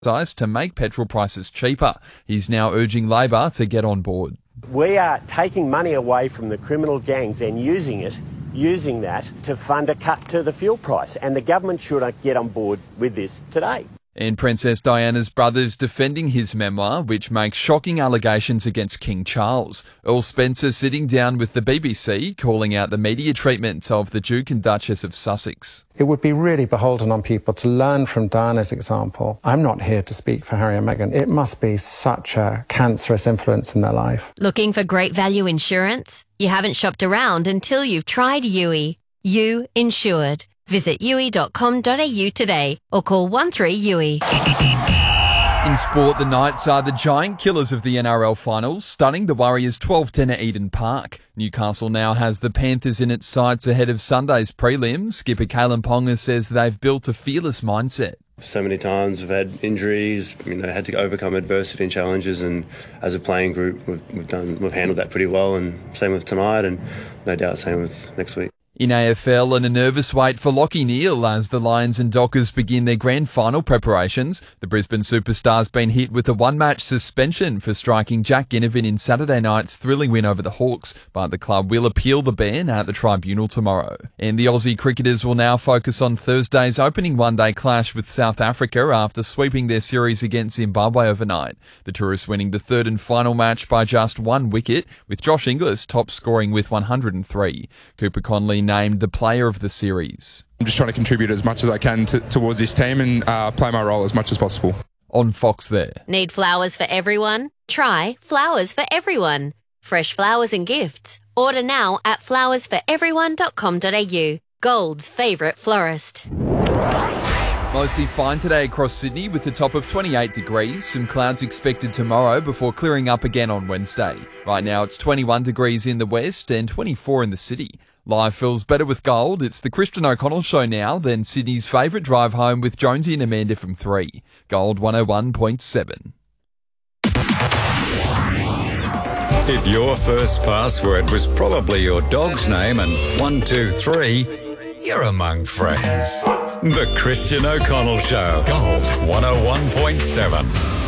to make petrol prices cheaper. He's now urging Labor to get on board. We are taking money away from the criminal gangs and using that to fund a cut to the fuel price. And the government should get on board with this today. And Princess Diana's brother's defending his memoir, which makes shocking allegations against King Charles. Earl Spencer sitting down with the BBC, calling out the media treatment of the Duke and Duchess of Sussex. It would be really beholden on people to learn from Diana's example. I'm not here to speak for Harry and Meghan. It must be such a cancerous influence in their life. Looking for great value insurance? You haven't shopped around until you've tried Yui. You insured. Visit yui.com.au today or call 13-YUI. In sport, the Knights are the giant killers of the NRL finals, stunning the Warriors 12-10 at Eden Park. Newcastle now has the Panthers in its sights ahead of Sunday's prelim. Skipper Kalen Ponga says they've built a fearless mindset. So many times we've had injuries, had to overcome adversity and challenges, and as a playing group we've handled that pretty well, and same with tonight and no doubt same with next week. In AFL, and a nervous wait for Lachie Neale as the Lions and Dockers begin their grand final preparations. The Brisbane superstar's been hit with a one-match suspension for striking Jack Ginnivan in Saturday night's thrilling win over the Hawks, but the club will appeal the ban at the tribunal tomorrow. And the Aussie cricketers will now focus on Thursday's opening one-day clash with South Africa after sweeping their series against Zimbabwe overnight. The Tourists winning the third and final match by just one wicket, with Josh Inglis top scoring with 103. Cooper Conley named the player of the series. I'm just trying to contribute as much as I can towards this team and play my role as much as possible. On Fox there. Need flowers for everyone? Try Flowers for Everyone. Fresh flowers and gifts. Order now at flowersforeveryone.com.au. Gold's favourite florist. Mostly fine today across Sydney with a top of 28 degrees. Some clouds expected tomorrow before clearing up again on Wednesday. Right now it's 21 degrees in the west and 24 in the city. Life feels better with Gold. It's the Christian O'Connell Show now, then Sydney's favourite drive home with Jonesy and Amanda from 3. Gold 101.7. If your first password was probably your dog's name and 123, you're among friends. The Christian O'Connell Show. Gold 101.7.